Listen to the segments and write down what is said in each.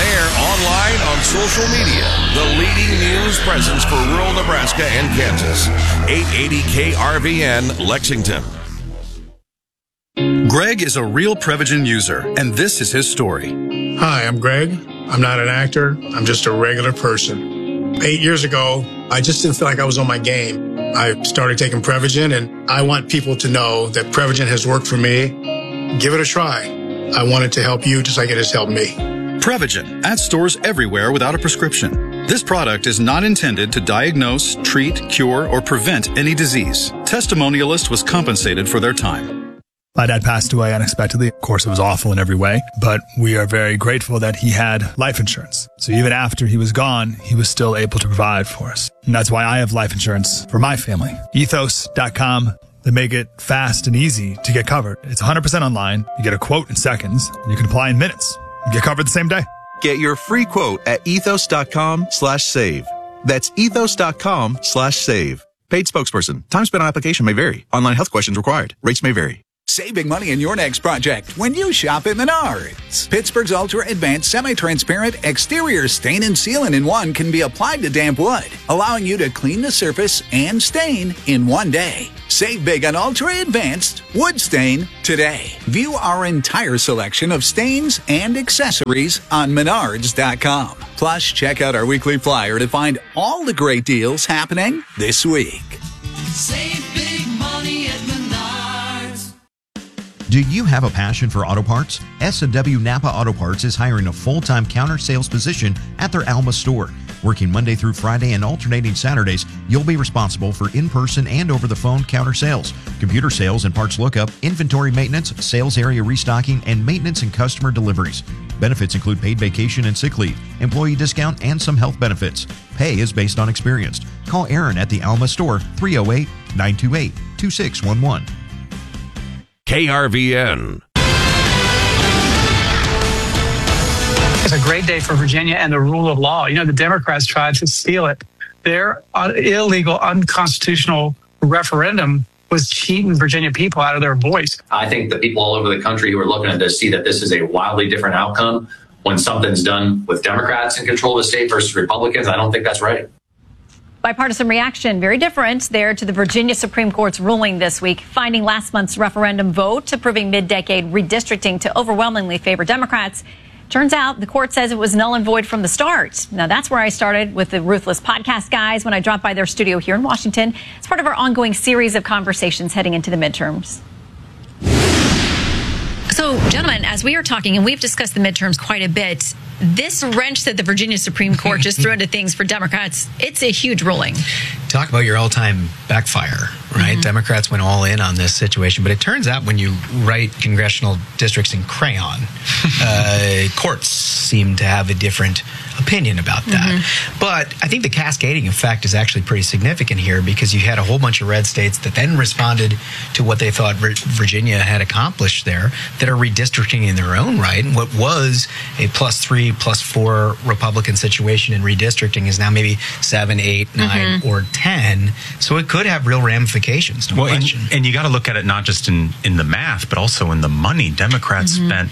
air, online, on social media. The leading news presence for rural Nebraska and Kansas. 880 KRVN, Lexington. Greg is a real Prevagen user, and this is his story. Hi, I'm Greg. I'm not an actor. I'm just a regular person. 8 years ago, I just didn't feel like I was on my game. I started taking Prevagen, and I want people to know that Prevagen has worked for me. Give it a try. I want it to help you just like it has helped me. Prevagen, at stores everywhere without a prescription. This product is not intended to diagnose, treat, cure, or prevent any disease. Testimonialist was compensated for their time. My dad passed away unexpectedly. Of course, it was awful in every way, but we are very grateful that he had life insurance. So even after he was gone, he was still able to provide for us. And that's why I have life insurance for my family. Ethos.com. They make it fast and easy to get covered. It's 100% online. You get a quote in seconds, and you can apply in minutes. You get covered the same day. Get your free quote at ethos.com/save. That's ethos.com/save. Paid spokesperson. Time spent on application may vary. Online health questions required. Rates may vary. Save big money in your next project when you shop at Menards. Pittsburgh's Ultra Advanced Semi-Transparent Exterior Stain and Seal-in-1 can be applied to damp wood, allowing you to clean the surface and stain in one day. Save big on Ultra Advanced Wood Stain today. View our entire selection of stains and accessories on Menards.com. Plus, check out our weekly flyer to find all the great deals happening this week. Save big money at Menards. Do you have a passion for auto parts? S&W Napa Auto Parts is hiring a full-time counter sales position at their Alma store. Working Monday through Friday and alternating Saturdays, you'll be responsible for in-person and over-the-phone counter sales, computer sales and parts lookup, inventory maintenance, sales area restocking, and maintenance and customer deliveries. Benefits include paid vacation and sick leave, employee discount, and some health benefits. Pay is based on experience. Call Aaron at the Alma store, 308-928-2611. KRVN. It's a great day for Virginia and the rule of law. You know, the Democrats tried to steal it. Their illegal, unconstitutional referendum was cheating Virginia people out of their voice. I think the people all over the country who are looking at this see that this is a wildly different outcome when something's done with Democrats in control of the state versus Republicans. I don't think that's right. Bipartisan reaction, very different there to the Virginia Supreme Court's ruling this week, finding last month's referendum vote approving mid-decade redistricting to overwhelmingly favor Democrats. Turns out the court says it was null and void from the start. Now, that's where I started with the Ruthless Podcast guys when I dropped by their studio here in Washington. It's part of our ongoing series of conversations heading into the midterms. So, gentlemen, as we are talking, and we've discussed the midterms quite a bit, this wrench that the Virginia Supreme Court just threw into things for Democrats, it's a huge ruling. Talk about your all-time backfire, right? Mm-hmm. Democrats went all in on this situation, but it turns out when you write congressional districts in crayon, courts seem to have a different opinion about that. Mm-hmm. But I think the cascading effect is actually pretty significant here because you had a whole bunch of red states that then responded to what they thought Virginia had accomplished there that are redistricting in their own right. And what was a +3, +4 Republican situation in redistricting is now maybe 7, 8, 9, or 10. So it could have real ramifications. No question. And you got to look at it not just in the math, but also in the money. Democrats spent,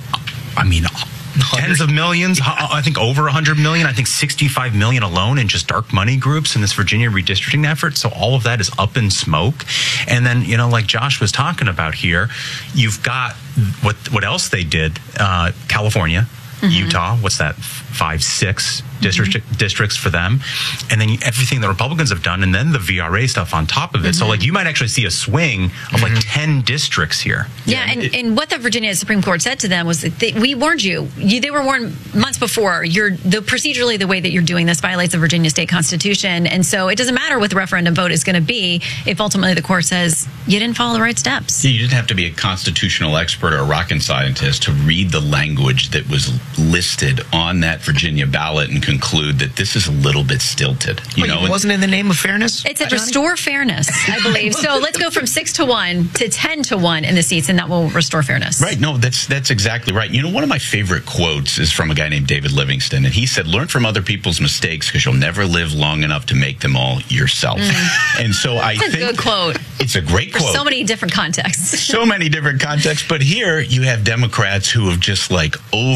tens of millions, I think over 100 million, I think 65 million alone in just dark money groups in this Virginia redistricting effort. So all of that is up in smoke. And then, like Josh was talking about here, you've got what else they did, California, Utah, what's that, 5, 6 districts for them, and then everything the Republicans have done, and then the VRA stuff on top of it. So you might actually see a swing of 10 districts here. Yeah, and what the Virginia Supreme Court said to them was that we warned you. They were warned months before. Procedurally, the way that you're doing this violates the Virginia state constitution, and so it doesn't matter what the referendum vote is going to be if ultimately the court says you didn't follow the right steps. You didn't have to be a constitutional expert or a rocket scientist to read the language that was listed on that Virginia ballot and conclude that this is a little bit stilted. It wasn't in the name of fairness? It's a restore fairness, I believe. So let's go from 6-1 to 10-1 in the seats, and that will restore fairness. Right. No, that's exactly right. One of my favorite quotes is from a guy named David Livingston, and he said, "Learn from other people's mistakes because you'll never live long enough to make them all yourself." And so I think it's a good quote. It's a great quote. For so many different contexts. So many different contexts. But here you have Democrats who have just over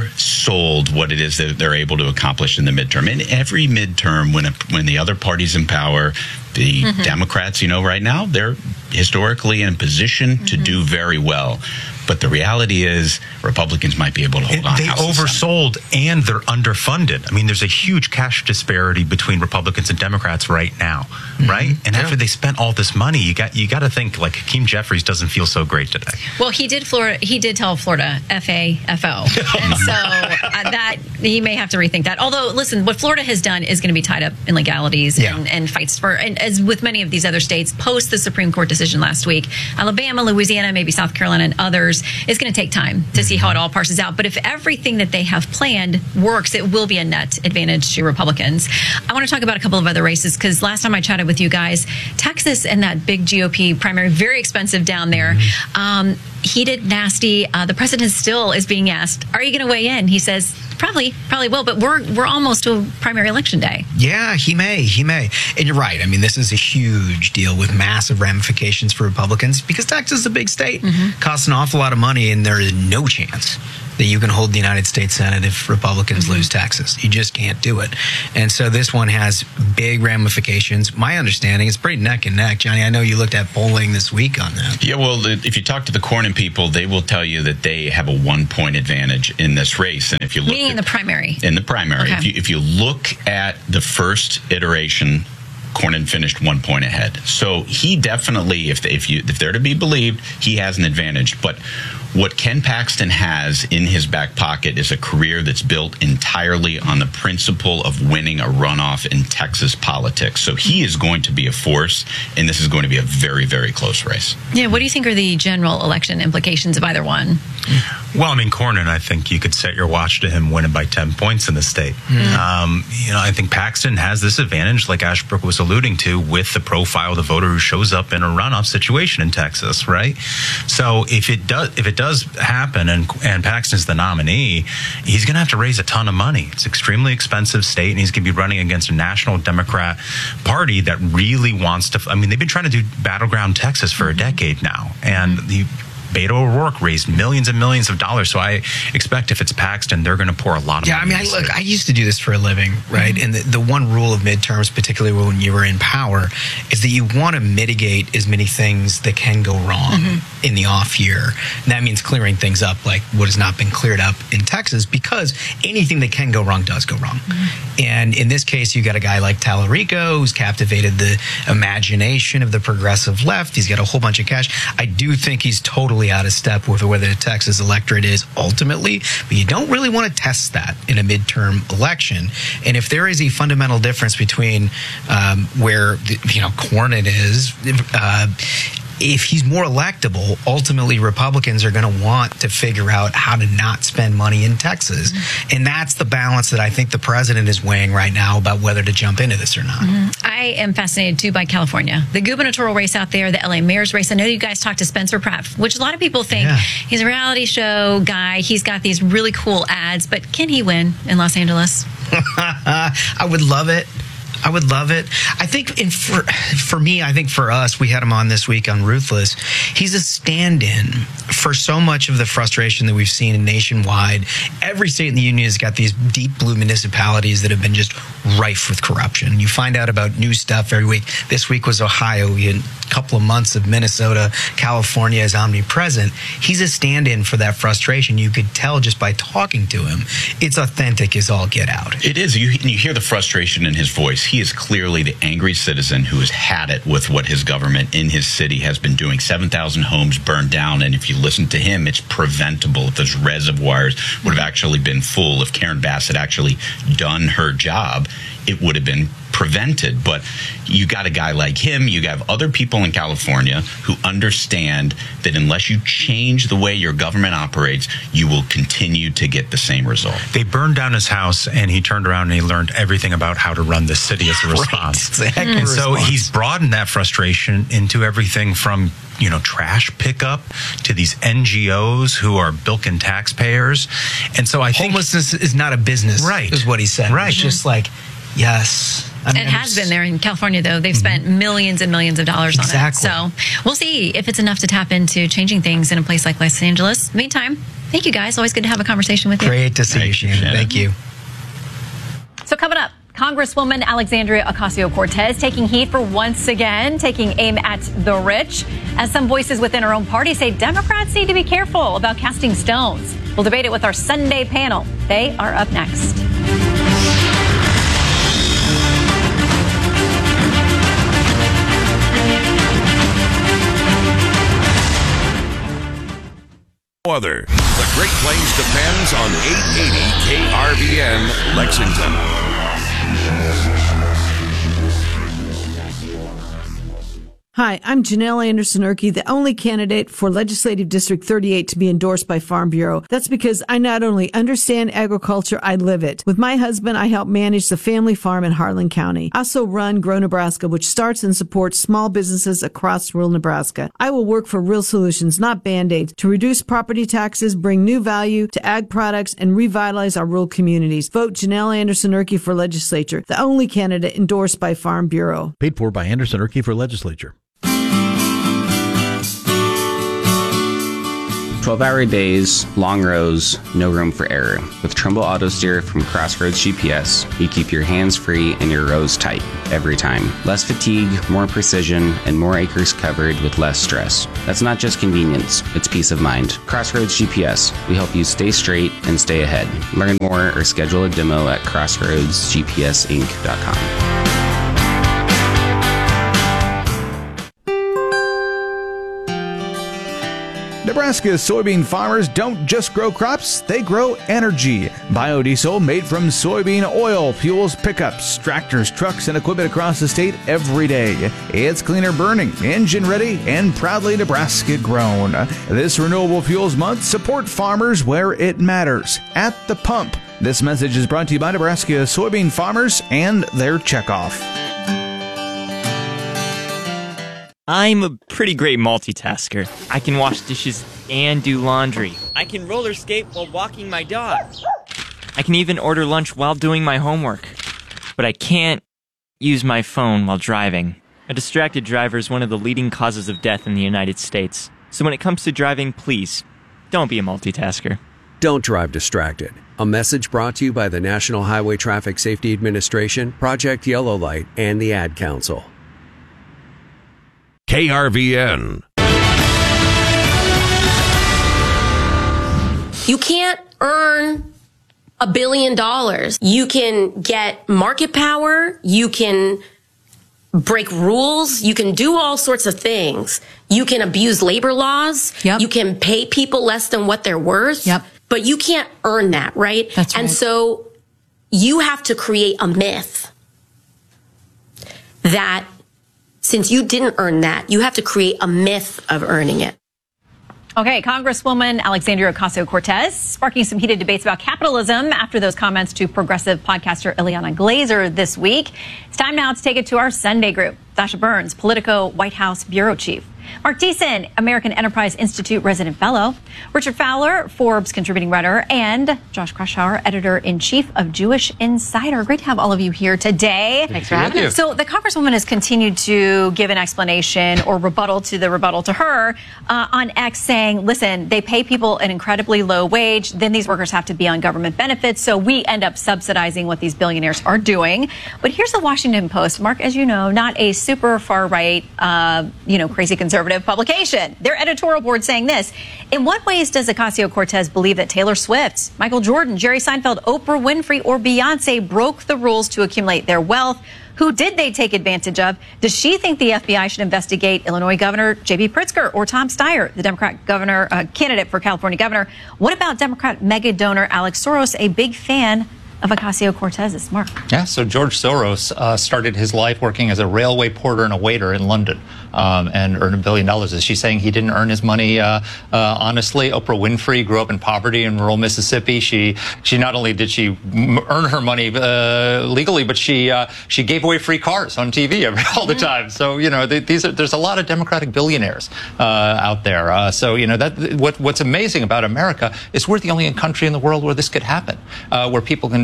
oversold what it is that they're able to accomplish in the midterm. In every midterm, when the other party's in power, the Democrats, right now, they're historically in a position to do very well. But the reality is Republicans might be able to hold on. They oversold and they're underfunded. I mean, there's a huge cash disparity between Republicans and Democrats right now, right? And after they spent all this money, you got to think like Hakeem Jeffries doesn't feel so great today. Well, he did tell Florida FAFO, and so that he may have to rethink that. Although, listen, what Florida has done is going to be tied up in legalities and fights for, and as with many of these other states, post the Supreme Court decision last week, Alabama, Louisiana, maybe South Carolina, and others. It's going to take time to see how it all parses out. But if everything that they have planned works, it will be a net advantage to Republicans. I want to talk about a couple of other races because last time I chatted with you guys, Texas and that big GOP primary, very expensive down there. Heated, nasty. The president still is being asked, are you going to weigh in? He says, probably will, but we're almost to primary election day. Yeah, he may. And you're right. I mean, this is a huge deal with massive ramifications for Republicans because Texas is a big state, costs an awful lot of money, and there is no chance that you can hold the United States Senate if Republicans lose Texas. You just can't do it. And so this one has big ramifications. My understanding is pretty neck and neck. Johnny, I know you looked at polling this week on that. Yeah, well, if you talk to the Cornyn people, they will tell you that they have a 1-point advantage in this race. And if you look meaning in the primary. In the primary. Okay. If you look at the first iteration, Cornyn finished 1 point ahead. So he definitely, if they're to be believed, he has an advantage. But what Ken Paxton has in his back pocket is a career that's built entirely on the principle of winning a runoff in Texas politics. So he is going to be a force, and this is going to be a very, very close race. Yeah, what do you think are the general election implications of either one? Well, I mean, Cornyn, I think you could set your watch to him winning by 10 points in the state. I think Paxton has this advantage, like Ashbrook was alluding to, with the profile of the voter who shows up in a runoff situation in Texas, right? So if it does happen and Paxton's the nominee, he's going to have to raise a ton of money. It's an extremely expensive state, and he's going to be running against a national Democrat party that really wants to. I mean, they've been trying to do battleground Texas for a decade now, and the Beto O'Rourke raised millions and millions of dollars. So I expect if it's Paxton, they're going to pour a lot of money. Yeah, I mean, I used to do this for a living, right? And the one rule of midterms, particularly when you were in power, is that you want to mitigate as many things that can go wrong in the off year. And that means clearing things up like what has not been cleared up in Texas, because anything that can go wrong does go wrong. And in this case, you got a guy like Tallarico who's captivated the imagination of the progressive left. He's got a whole bunch of cash. I do think he's totally out of step with where the Texas electorate is ultimately, but you don't really want to test that in a midterm election. And if there is a fundamental difference between where Cornyn is, if he's more electable, ultimately Republicans are going to want to figure out how to not spend money in Texas. And that's the balance that I think the president is weighing right now about whether to jump into this or not. I am fascinated, too, by California. The gubernatorial race out there, the LA mayor's race. I know you guys talked to Spencer Pratt, which a lot of people think he's a reality show guy. He's got these really cool ads, but can he win in Los Angeles? I would love it. I think for me, I think for us, we had him on this week on Ruthless. He's a stand-in for so much of the frustration that we've seen nationwide. Every state in the union has got these deep blue municipalities that have been just rife with corruption. You find out about new stuff every week. This week was Ohio. We had a couple of months of Minnesota. California is omnipresent. He's a stand-in for that frustration. You could tell just by talking to him. It's authentic as all get out. It is. You hear the frustration in his voice. He is clearly the angry citizen who has had it with what his government in his city has been doing. 7,000 homes burned down, and if you listen to him, it's preventable. If those reservoirs would have actually been full, if Karen Bass had actually done her job, it would have been prevented. But you got a guy like him, you have other people in California who understand that unless you change the way your government operates, you will continue to get the same result. They burned down his house, and he turned around and he learned everything about how to run the city as a response. Right. And so he's broadened that frustration into everything from trash pickup to these NGOs who are bilking taxpayers. And so I think homelessness is not a business, right, is what he said. Right. It's just like, yes. It has been there in California, though. They've spent millions and millions of dollars on it. So we'll see if it's enough to tap into changing things in a place like Los Angeles. Meantime, Thank you, guys. Always good to have a conversation with you. Great to see you, Shannon. Thank you. So coming up, Congresswoman Alexandria Ocasio-Cortez taking heat for once again taking aim at the rich, as some voices within her own party say Democrats need to be careful about casting stones. We'll debate it with our Sunday panel. They are up next. Other. The Great Plains depends on 880 KRVN Lexington. Hi, I'm Janelle Anderson-Urke, the only candidate for Legislative District 38 to be endorsed by Farm Bureau. That's because I not only understand agriculture, I live it. With my husband, I help manage the family farm in Harlan County. I also run Grow Nebraska, which starts and supports small businesses across rural Nebraska. I will work for real solutions, not Band-Aids, to reduce property taxes, bring new value to ag products, and revitalize our rural communities. Vote Janelle Anderson-Urke for legislature, the only candidate endorsed by Farm Bureau. Paid for by Anderson-Urke for legislature. 12-hour days, long rows, no room for error. With Trumbull Auto Steer from Crossroads GPS, you keep your hands free and your rows tight every time. Less fatigue, more precision, and more acres covered with less stress. That's not just convenience, it's peace of mind. Crossroads GPS, we help you stay straight and stay ahead. Learn more or schedule a demo at crossroadsgpsinc.com. Nebraska's soybean farmers don't just grow crops, they grow energy. Biodiesel made from soybean oil fuels pickups, tractors, trucks, and equipment across the state every day. It's cleaner burning, engine ready, and proudly Nebraska grown. This Renewable Fuels Month, support farmers where it matters, at the pump. This message is brought to you by Nebraska soybean farmers and their checkoff. I'm a pretty great multitasker. I can wash dishes and do laundry. I can roller skate while walking my dog. I can even order lunch while doing my homework. But I can't use my phone while driving. A distracted driver is one of the leading causes of death in the United States. So when it comes to driving, please, don't be a multitasker. Don't drive distracted. A message brought to you by the National Highway Traffic Safety Administration, Project Yellow Light, and the Ad Council. KRVN. You can't earn $1 billion. You can get market power. You can break rules. You can do all sorts of things. You can abuse labor laws. Yep. You can pay people less than what they're worth. Yep. But you can't earn that, right? That's right. And so you have to create a myth that since you didn't earn that, you have to create a myth of earning it. Okay, Congresswoman Alexandria Ocasio-Cortez sparking some heated debates about capitalism after those comments to progressive podcaster Ileana Glazer this week. It's time now to take it to our Sunday group. Sasha Burns, Politico White House Bureau Chief. Mark Deason, American Enterprise Institute Resident Fellow. Richard Fowler, Forbes contributing writer. And Josh Kraushaar, Editor-in-Chief of Jewish Insider. Great to have all of you here today. Thanks for having us. So the Congresswoman has continued to give an explanation or rebuttal to her on X saying, listen, they pay people an incredibly low wage. Then these workers have to be on government benefits. So we end up subsidizing what these billionaires are doing. But here's the Washington Post. Mark, as you know, not a super far right, crazy conservative publication. Their editorial board saying this: in what ways does Ocasio-Cortez believe that Taylor Swift, Michael Jordan, Jerry Seinfeld, Oprah Winfrey, or Beyonce broke the rules to accumulate their wealth? Who did they take advantage of? Does she think the FBI should investigate Illinois Governor J.B. Pritzker or Tom Steyer, the Democrat governor candidate for California governor? What about Democrat mega donor Alex Soros, a big fan of Ocasio-Cortez's? Mark. Yeah, so George Soros started his life working as a railway porter and a waiter in London and earned $1 billion. Is she saying he didn't earn his money honestly? Oprah Winfrey grew up in poverty in rural Mississippi. She not only did she earn her money legally, but she gave away free cars on TV all the time. So, there's a lot of Democratic billionaires out there. What's amazing about America is we're the only country in the world where this could happen, where people can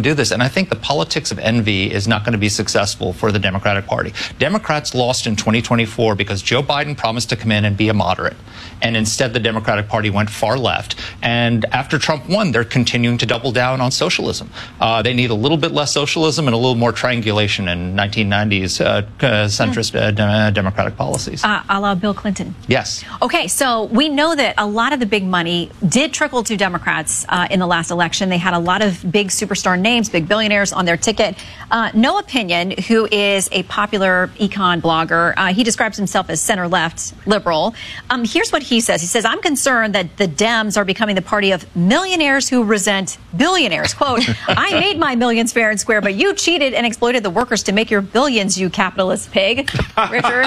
undo this. And I think the politics of envy is not going to be successful for the Democratic Party. Democrats lost in 2024 because Joe Biden promised to come in and be a moderate. And instead, the Democratic Party went far left. And after Trump won, they're continuing to double down on socialism. They need a little bit less socialism and a little more triangulation in 1990s centrist Democratic policies. A la Bill Clinton. Yes. Okay, so we know that a lot of the big money did trickle to Democrats in the last election. They had a lot of big superstar names, big billionaires on their ticket. No Opinion, who is a popular econ blogger, he describes himself as center-left liberal. Here's what he says. He says, I'm concerned that the Dems are becoming the party of millionaires who resent billionaires. Quote, I made my millions fair and square, but you cheated and exploited the workers to make your billions, you capitalist pig. Richard?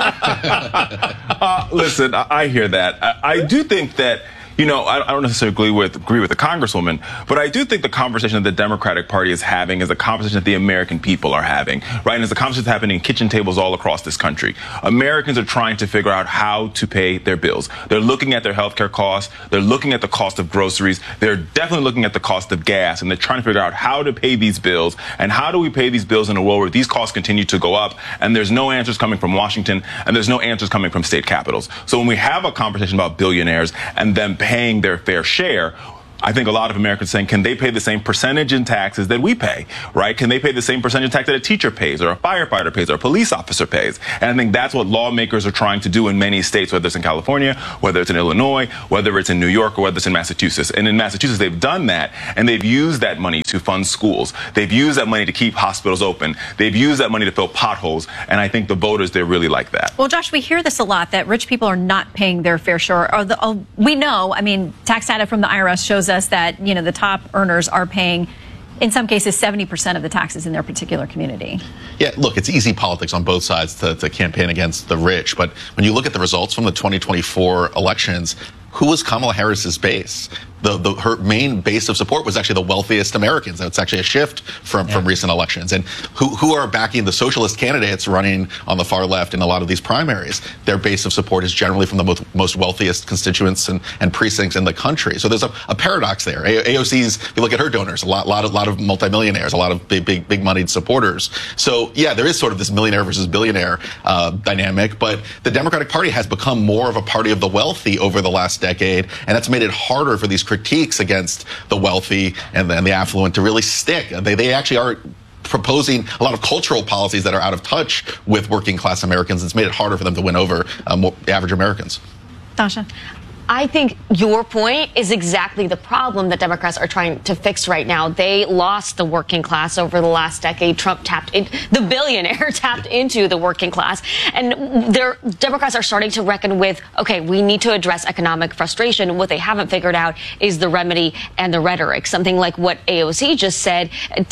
Listen, I hear that. I do think that, you know, I don't necessarily agree with the Congresswoman, but I do think the conversation that the Democratic Party is having is a conversation that the American people are having, right? And it's a conversation that's happening in kitchen tables all across this country. Americans are trying to figure out how to pay their bills. They're looking at their healthcare costs. They're looking at the cost of groceries. They're definitely looking at the cost of gas, and they're trying to figure out how to pay these bills. And how do we pay these bills in a world where these costs continue to go up, and there's no answers coming from Washington, and there's no answers coming from state capitals. So when we have a conversation about billionaires and them paying their fair share, I think a lot of Americans are saying, can they pay the same percentage in taxes that we pay, right? Can they pay the same percentage in tax that a teacher pays or a firefighter pays or a police officer pays? And I think that's what lawmakers are trying to do in many states, whether it's in California, whether it's in Illinois, whether it's in New York, or whether it's in Massachusetts. And in Massachusetts, they've done that, and they've used that money to fund schools. They've used that money to keep hospitals open. They've used that money to fill potholes. And I think the voters, they really like that. Well, Josh, we hear this a lot, that rich people are not paying their fair share. We know, I mean, tax data from the IRS shows us that, you know, the top earners are paying, in some cases, 70% of the taxes in their particular community. Yeah, look, it's easy politics on both sides to campaign against the rich. But when you look at the results from the 2024 elections, who was Kamala Harris's base? Her main base of support was actually the wealthiest Americans. That's actually a shift from recent elections. And who are backing the socialist candidates running on the far left in a lot of these primaries? Their base of support is generally from the most wealthiest constituents and precincts in the country. So there's a paradox there. AOC's, you look at her donors, a lot of multimillionaires, a lot of big moneyed supporters. So yeah, there is sort of this millionaire versus billionaire dynamic, but the Democratic Party has become more of a party of the wealthy over the last decade, and that's made it harder for these critiques against the wealthy and the affluent to really stick. They actually are proposing a lot of cultural policies that are out of touch with working class Americans. It's made it harder for them to win over average Americans. Dasha? I think your point is exactly the problem that Democrats are trying to fix right now. They lost the working class over the last decade. Trump the billionaire tapped into the working class. And Democrats are starting to reckon with, okay, we need to address economic frustration. What they haven't figured out is the remedy and the rhetoric. Something like what AOC just said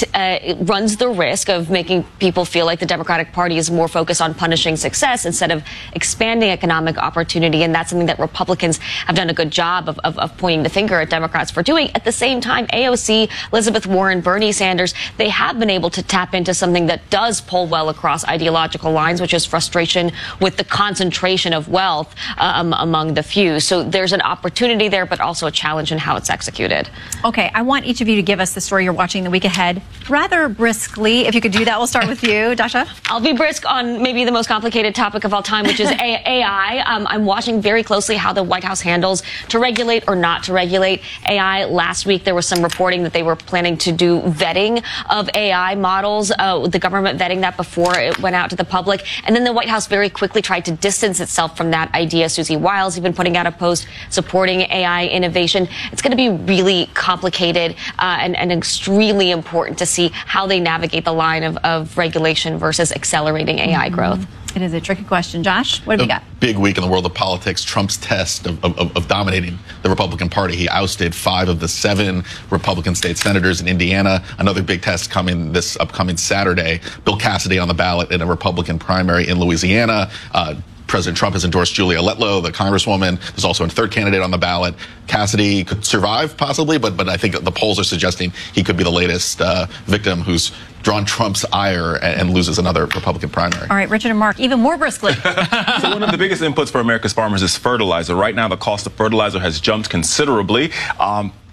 runs the risk of making people feel like the Democratic Party is more focused on punishing success instead of expanding economic opportunity. And that's something that Republicans have done a good job of pointing the finger at Democrats for doing. At the same time, AOC, Elizabeth Warren, Bernie Sanders, they have been able to tap into something that does pull well across ideological lines, which is frustration with the concentration of wealth among the few. So there's an opportunity there, but also a challenge in how it's executed. Okay, I want each of you to give us the story you're watching the week ahead, rather briskly. If you could do that, we'll start with you, Dasha. I'll be brisk on maybe the most complicated topic of all time, which is AI. I'm watching very closely how the White House handles to regulate or not to regulate AI. Last week, there was some reporting that they were planning to do vetting of AI models, the government vetting that before it went out to the public. And then the White House very quickly tried to distance itself from that idea. Susie Wiles even putting out a post supporting AI innovation. It's going to be really complicated and extremely important to see how they navigate the line of regulation versus accelerating AI growth. It is a tricky question. Josh, what have you got? Big week in the world of politics. Trump's test of dominating the Republican Party. He ousted 5 of the 7 Republican state senators in Indiana. Another big test coming this upcoming Saturday. Bill Cassidy on the ballot in a Republican primary in Louisiana. President Trump has endorsed Julia Letlow, the congresswoman. There's also a third candidate on the ballot. Cassidy could survive, possibly, but I think the polls are suggesting he could be the latest victim who's drawn Trump's ire and loses another Republican primary. All right, Richard and Mark, even more briskly. So one of the biggest inputs for America's farmers is fertilizer. Right now, the cost of fertilizer has jumped considerably.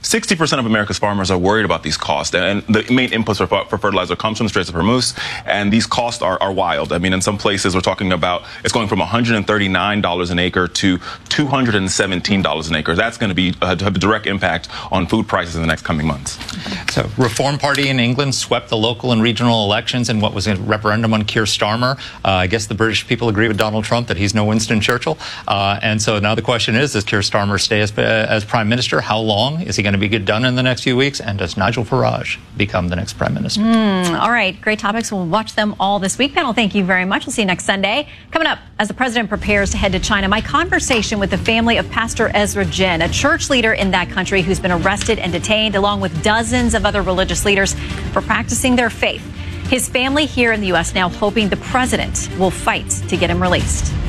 60% of America's farmers are worried about these costs, and the main inputs for fertilizer comes from the Straits of Hormuz, and these costs are wild. I mean, in some places we're talking about it's going from $139 an acre to $217 an acre. That's going to have a direct impact on food prices in the next coming months. So, Reform Party in England swept the local and regional elections in what was a referendum on Keir Starmer. I guess the British people agree with Donald Trump that he's no Winston Churchill. And so now the question is, does Keir Starmer stay as Prime Minister? How long? Is he going to be done in the next few weeks? And does Nigel Farage become the next Prime Minister? All right, great topics. We'll watch them all this week. Panel, thank you very much. We'll see you next Sunday. Coming up, as the president prepares to head to China, my conversation with the family of Pastor Ezra Jin, a church leader in that country who's been arrested and detained, along with dozens of other religious leaders for practicing their faith. His family here in the U.S. now hoping the president will fight to get him released.